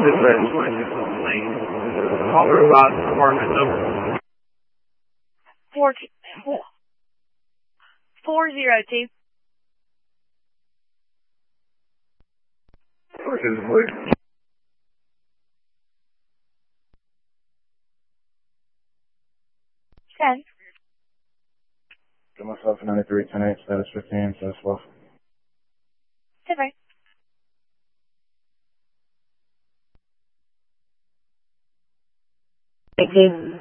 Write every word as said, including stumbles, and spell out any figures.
Call her about apartment number. Four, four zero two. What is it? Ten. Get myself ninety-three ten eight, status fifteen, status twelve. Super. Thank you.